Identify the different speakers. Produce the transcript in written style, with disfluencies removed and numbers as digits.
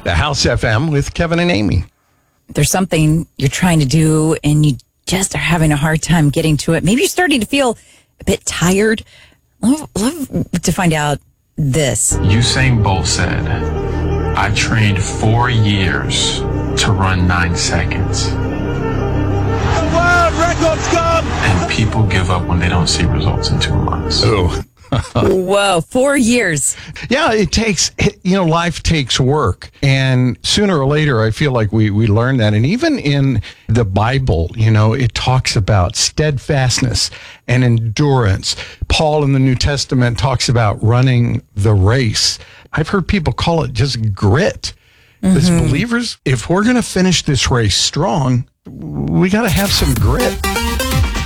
Speaker 1: The House FM with Kevin and Amy.
Speaker 2: There's something you're trying to do and you just are having a hard time getting to it. Maybe you're starting to feel a bit tired. Love to find out this.
Speaker 3: Usain Bolt said, I trained 4 years to run 9 seconds.
Speaker 4: The world record's gone!
Speaker 3: And people give up when they don't see results in 2 months.
Speaker 1: Oh.
Speaker 2: Whoa, 4 years.
Speaker 1: Yeah, life takes work. And sooner or later, I feel like we learn that. And even in the Bible, it talks about steadfastness and endurance. Paul in the New Testament talks about running the race. I've heard people call it just grit. As believers, if we're going to finish this race strong, we got to have some grit.